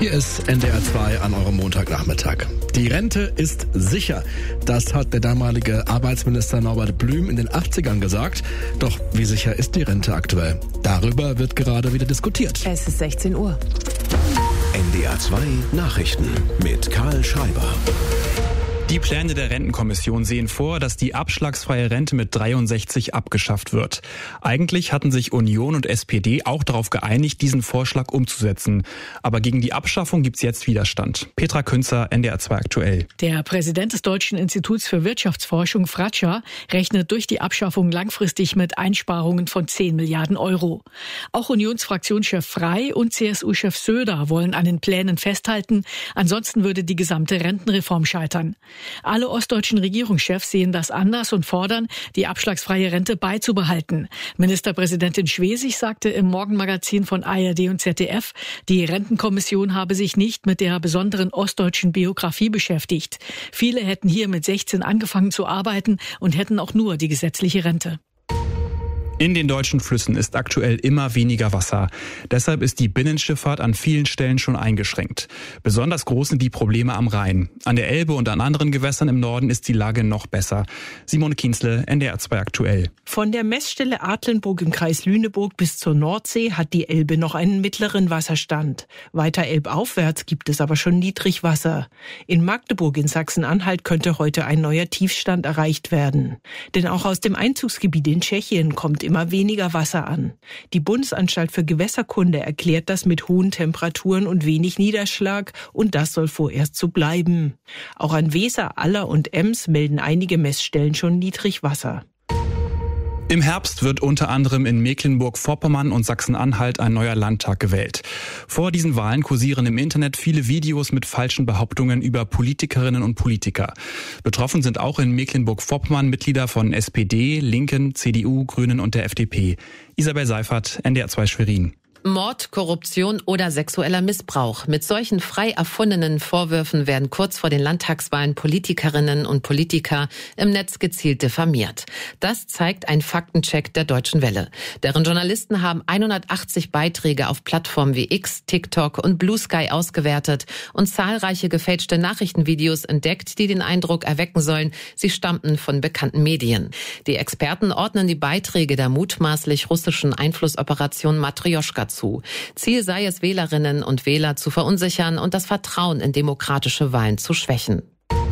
Hier ist NDR 2 an eurem Montagnachmittag. Die Rente ist sicher. Das hat der damalige Arbeitsminister Norbert Blüm in den 80ern gesagt. Doch wie sicher ist die Rente aktuell? Darüber wird gerade wieder diskutiert. Es ist 16 Uhr. NDR 2 Nachrichten mit Karl Schreiber. Die Pläne der Rentenkommission sehen vor, dass die abschlagsfreie Rente mit 63 abgeschafft wird. Eigentlich hatten sich Union und SPD auch darauf geeinigt, diesen Vorschlag umzusetzen. Aber gegen die Abschaffung gibt's jetzt Widerstand. Petra Künzer, NDR 2 aktuell. Der Präsident des Deutschen Instituts für Wirtschaftsforschung, Fratscher, rechnet durch die Abschaffung langfristig mit Einsparungen von 10 Milliarden Euro. Auch Unionsfraktionschef Frey und CSU-Chef Söder wollen an den Plänen festhalten. Ansonsten würde die gesamte Rentenreform scheitern. Alle ostdeutschen Regierungschefs sehen das anders und fordern, die abschlagsfreie Rente beizubehalten. Ministerpräsidentin Schwesig sagte im Morgenmagazin von ARD und ZDF, die Rentenkommission habe sich nicht mit der besonderen ostdeutschen Biografie beschäftigt. Viele hätten hier mit 16 angefangen zu arbeiten und hätten auch nur die gesetzliche Rente. In den deutschen Flüssen ist aktuell immer weniger Wasser. Deshalb ist die Binnenschifffahrt an vielen Stellen schon eingeschränkt. Besonders groß sind die Probleme am Rhein. An der Elbe und an anderen Gewässern im Norden ist die Lage noch besser. Simone Kienzle, NDR 2 aktuell. Von der Messstelle Adlenburg im Kreis Lüneburg bis zur Nordsee hat die Elbe noch einen mittleren Wasserstand. Weiter elbaufwärts gibt es aber schon Niedrigwasser. In Magdeburg in Sachsen-Anhalt könnte heute ein neuer Tiefstand erreicht werden. Denn auch aus dem Einzugsgebiet in Tschechien kommt immer weniger Wasser an. Die Bundesanstalt für Gewässerkunde erklärt das mit hohen Temperaturen und wenig Niederschlag, und das soll vorerst so bleiben. Auch an Weser, Aller und Ems melden einige Messstellen schon Niedrigwasser. Im Herbst wird unter anderem in Mecklenburg-Vorpommern und Sachsen-Anhalt ein neuer Landtag gewählt. Vor diesen Wahlen kursieren im Internet viele Videos mit falschen Behauptungen über Politikerinnen und Politiker. Betroffen sind auch in Mecklenburg-Vorpommern Mitglieder von SPD, Linken, CDU, Grünen und der FDP. Isabel Seifert, NDR 2 Schwerin. Mord, Korruption oder sexueller Missbrauch. Mit solchen frei erfundenen Vorwürfen werden kurz vor den Landtagswahlen Politikerinnen und Politiker im Netz gezielt diffamiert. Das zeigt ein Faktencheck der Deutschen Welle. Deren Journalisten haben 180 Beiträge auf Plattformen wie X, TikTok und Blue Sky ausgewertet und zahlreiche gefälschte Nachrichtenvideos entdeckt, die den Eindruck erwecken sollen, sie stammten von bekannten Medien. Die Experten ordnen die Beiträge der mutmaßlich russischen Einflussoperation Matrjoschka zu. Ziel sei es, Wählerinnen und Wähler zu verunsichern und das Vertrauen in demokratische Wahlen zu schwächen.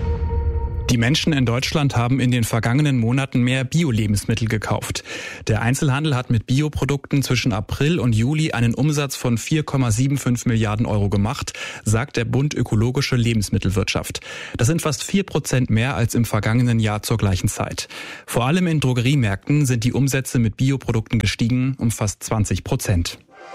Die Menschen in Deutschland haben in den vergangenen Monaten mehr Bio-Lebensmittel gekauft. Der Einzelhandel hat mit Bioprodukten zwischen April und Juli einen Umsatz von 4,75 Milliarden Euro gemacht, sagt der Bund Ökologische Lebensmittelwirtschaft. Das sind fast 4% mehr als im vergangenen Jahr zur gleichen Zeit. Vor allem in Drogeriemärkten sind die Umsätze mit Bioprodukten gestiegen um fast 20%.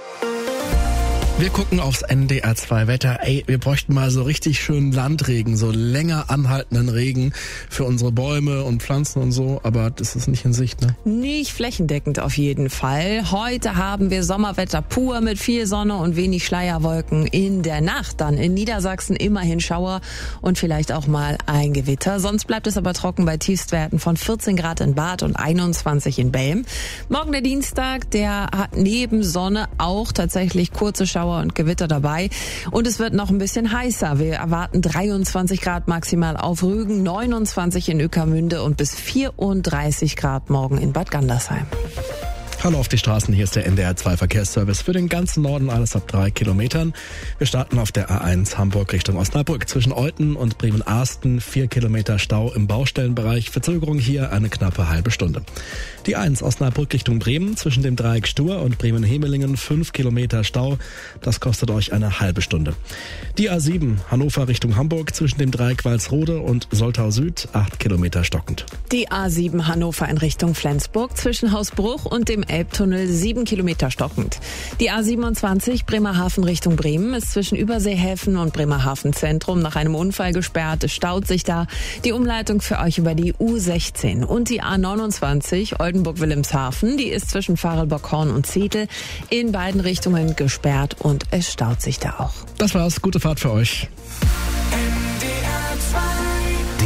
Wir gucken aufs NDR 2 Wetter. Wir bräuchten mal so richtig schönen Landregen, so länger anhaltenden Regen für unsere Bäume und Pflanzen und so, aber das ist nicht in Sicht, ne? Nicht flächendeckend auf jeden Fall. Heute haben wir Sommerwetter pur mit viel Sonne und wenig Schleierwolken. In der Nacht dann in Niedersachsen immerhin Schauer und vielleicht auch mal ein Gewitter. Sonst bleibt es aber trocken bei Tiefstwerten von 14 Grad in Bad und 21 in Belm. Morgen der Dienstag, der hat neben Sonne auch tatsächlich kurze Schauer und Gewitter dabei. Und es wird noch ein bisschen heißer. Wir erwarten 23 Grad maximal auf Rügen, 29 in Ueckermünde und bis 34 Grad morgen in Bad Gandersheim. Hallo auf die Straßen, hier ist der NDR 2 Verkehrsservice für den ganzen Norden, alles ab 3 Kilometern. Wir starten auf der A1 Hamburg Richtung Osnabrück. Zwischen Olten und Bremen-Arsten 4 Kilometer Stau im Baustellenbereich. Verzögerung hier eine knappe halbe Stunde. Die 1 Osnabrück Richtung Bremen zwischen dem Dreieck Stur und Bremen-Hemelingen 5 Kilometer Stau. Das kostet euch eine halbe Stunde. Die A7 Hannover Richtung Hamburg zwischen dem Dreieck Walsrode und Soltau Süd 8 Kilometer stockend. Die A7 Hannover in Richtung Flensburg zwischen Hausbruch und dem Elbtunnel 7 Kilometer stockend. Die A27 Bremerhaven Richtung Bremen ist zwischen Überseehäfen und Bremerhaven Zentrum nach einem Unfall gesperrt. Es staut sich da. Die Umleitung für euch über die U16 und die A29 Oldenburg-Wilhelmshaven. Die ist zwischen Farelbockhorn und Zetel in beiden Richtungen gesperrt und es staut sich da auch. Das war's. Gute Fahrt für euch. Der NDR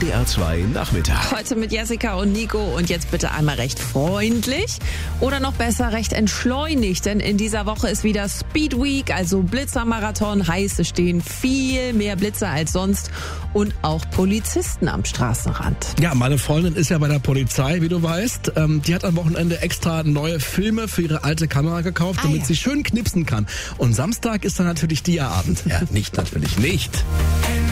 NDR 2 Nachmittag. Heute mit Jessica und Nico und jetzt bitte einmal recht freundlich oder noch besser recht entschleunigt, denn in dieser Woche ist wieder Speed Week, also Blitzermarathon, heißt es stehen viel mehr Blitzer als sonst und auch Polizisten am Straßenrand. Ja, meine Freundin ist ja bei der Polizei, wie du weißt. Die hat am Wochenende extra neue Filme für ihre alte Kamera gekauft, damit sie schön knipsen kann. Und Samstag ist dann natürlich Dia-Abend. Ja, natürlich nicht.